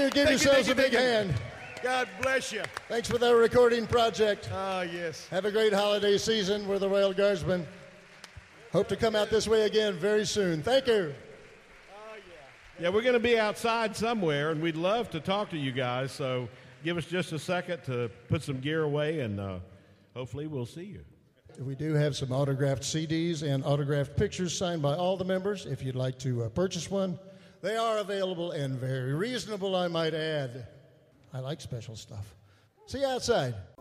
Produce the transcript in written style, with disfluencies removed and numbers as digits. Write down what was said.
you. Give yourselves a big hand. God bless you. Thanks for that recording project. Yes. Have a great holiday season. We're the Royal Guardsmen. Hope to come out this way again very soon. Thank you. Yeah, we're going to be outside somewhere, and we'd love to talk to you guys. So give us just a second to put some gear away, and hopefully we'll see you. We do have some autographed CDs and autographed pictures signed by all the members. If you'd like to purchase one, they are available and very reasonable, I might add. I like special stuff. See you outside.